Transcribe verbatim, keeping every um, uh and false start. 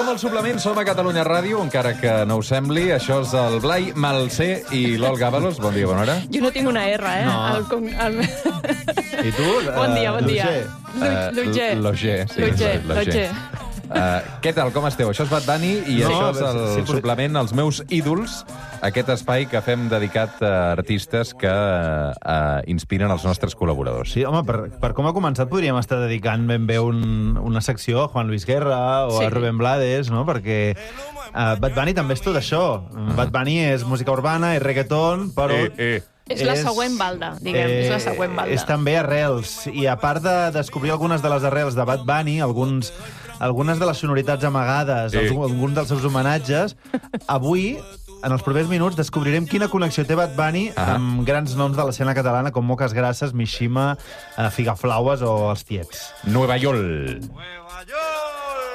Som al suplement, som a Catalunya Ràdio, encara que no ho sembli. Això és el Blai Malcer i l'Olga Avalos. Bon dia, bona hora. Jo no tinc una R, eh? No. El, con- el... I tu? Bon dia, bon dia. Luger. Luger. Loger, sí. Luger, Loger. Luger. Uh, què tal, com esteu? Això és Bad Bunny i No, això és el sí, sí, suplement als meus ídols, aquest espai que fem dedicat a artistes que uh, inspiren els nostres col·laboradors. Sí, home, per, per com ha començat podríem estar dedicant ben bé un, una secció a Juan Luis Guerra o Sí. a Rubén Blades, no? Perquè uh, Bad Bunny també és tot això. Bad Bunny és música urbana, és reggaeton, però... Eh, eh. És la següent balda, diguem, és la següent balda. És també arrels. I a part de descobrir algunes de les arrels de Bad Bunny, alguns, algunes de les sonoritats amagades, Sí. els, alguns dels seus homenatges, avui, en els propers minuts, descobrirem quina connexió té Bad Bunny Ah. amb grans noms de l'escena catalana com Moques Grasses, Mishima, eh, Figaflaues o Els Tiets. Nueva York. Nueva York.